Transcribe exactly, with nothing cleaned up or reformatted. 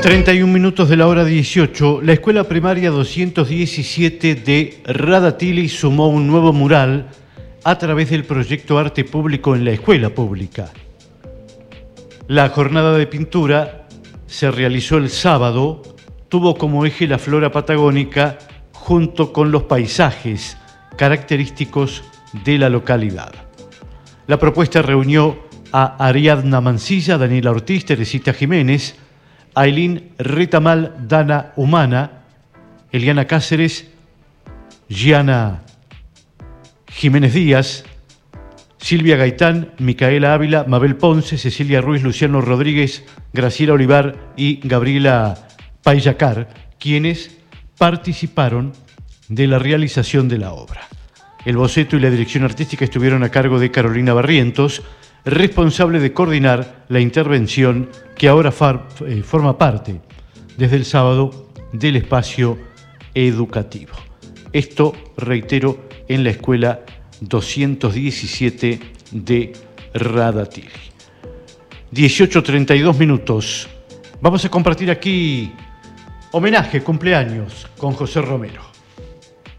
treinta y un minutos de la hora dieciocho, la escuela primaria doscientos diecisiete de Radatili sumó un nuevo mural a través del proyecto Arte Público en la Escuela Pública. La jornada de pintura se realizó el sábado, tuvo como eje la flora patagónica junto con los paisajes característicos de la localidad. La propuesta reunió a Ariadna Mancilla, Daniela Ortiz, Teresita Jiménez, Ailín Retamal, Dana Humana, Eliana Cáceres, Giana Jiménez Díaz, Silvia Gaitán, Micaela Ávila, Mabel Ponce, Cecilia Ruiz, Luciano Rodríguez, Graciela Olivar y Gabriela Payacar, quienes participaron de la realización de la obra. El boceto y la dirección artística estuvieron a cargo de Carolina Barrientos, responsable de coordinar la intervención que ahora far, eh, forma parte desde el sábado del espacio educativo. Esto, reitero, en la escuela doscientos diecisiete de Radatili. dieciocho treinta y dos minutos. Vamos a compartir aquí homenaje, cumpleaños con José Romero.